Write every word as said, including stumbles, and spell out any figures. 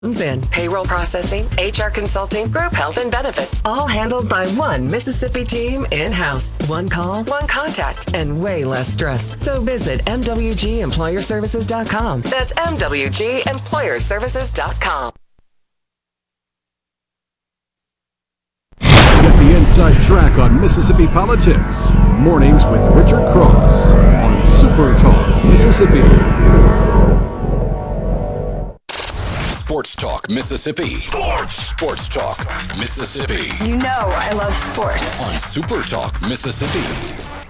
in payroll processing, H R consulting, group health and benefits, all handled by one Mississippi team in-house. One call, one contact, and way less stress. So visit M W G employer services dot com. That's M W G employer services dot com. Get the inside track on Mississippi politics. Mornings with Richard Cross on Super Talk Mississippi. Sports Talk Mississippi. Sports. Sports Talk Mississippi. You know I love sports. On Super Talk Mississippi.